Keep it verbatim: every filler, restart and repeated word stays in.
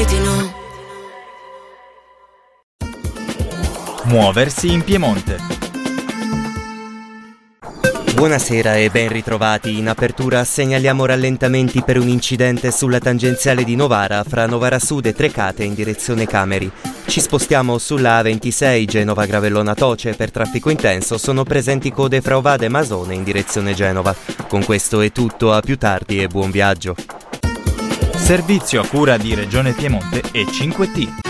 reti no. Muoversi in Piemonte. Buonasera e ben ritrovati. In apertura segnaliamo rallentamenti per un incidente sulla tangenziale di Novara fra Novara Sud e Trecate in direzione Cameri. Ci spostiamo sulla A ventisei Genova Gravellona Toce. Per traffico intenso sono presenti code fra Ovada e Masone in direzione Genova. Con questo è tutto, a più tardi e buon viaggio. Servizio a cura di Regione Piemonte e cinque T.